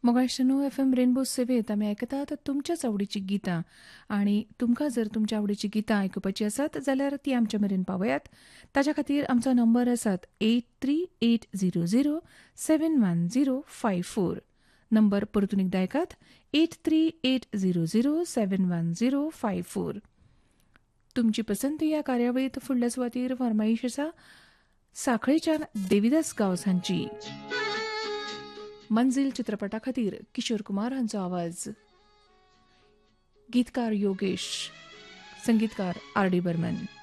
मोगायशनो FM rainbow सेवेत आमी आयकतात तुमच्याच आवडीची गितां आणि तुमकां जर तुमच्या आवडीची गितां आयकुपाची आसात जाल्यार ती आमचे मेरेन पावयात. ताच्या खातीर आमचो नंबर आसात 8380071054. नंबर परतून एकदा आयकात 8380071054. तुमची पसंती ह्या कार्यावळीत फुडल्या सुवातेर फरमाईश आसा सांखळेच्यान देविदास गांवस हांची. मंजिल चित्रपटा खातीर किशोर कुमार हांचो आवाज. गीतकार योगेश, संगीतकार R.D. बर्मन.